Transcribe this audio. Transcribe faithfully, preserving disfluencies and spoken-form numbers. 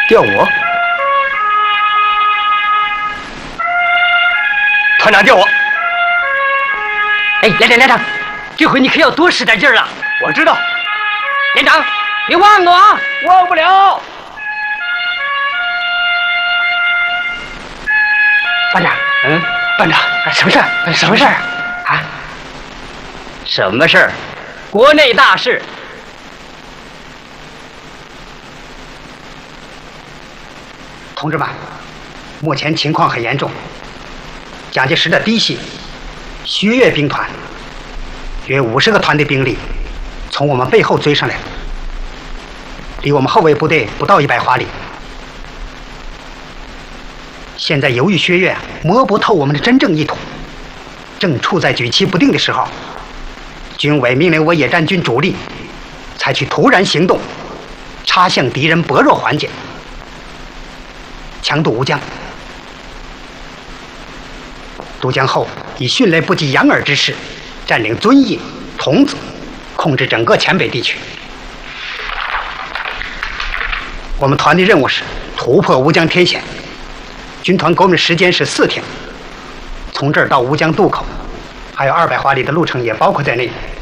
调我？团长调我。 哎，连长连长，这回你可要多使点劲儿了。 我知道。 连长，别忘了啊！ 忘不了。 班长， 嗯， 班长，什么事儿？什么事儿啊？啊？什么事儿？国内大事。 同志们，目前情况很严重。蒋介石的嫡系徐粤兵团约五十个团队兵力从我们背后追上来了，离我们后卫部队不到一百华里。现在由于薛岳摸不透我们的真正意图，正处在举棋不定的时候，军委命令我野战军主力采取突然行动，插向敌人薄弱环节，强渡吴江。渡江后，以迅雷不及掩耳之势，占领遵义、桐梓，控制整个黔北地区。我们团的任务是突破吴江天险。军团给我们的时间是四天，从这儿到吴江渡口，还有二百华里的路程也包括在内。